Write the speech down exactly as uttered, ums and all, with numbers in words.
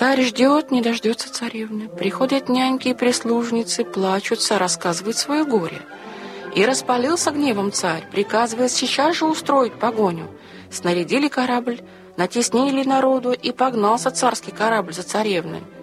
Царь ждет, не дождется царевны. Приходят няньки и прислужницы, плачутся, рассказывают свое горе. И распалился гневом царь, приказывая сейчас же устроить погоню. Снарядили корабль, натеснили народу, и погнался царский корабль за царевной.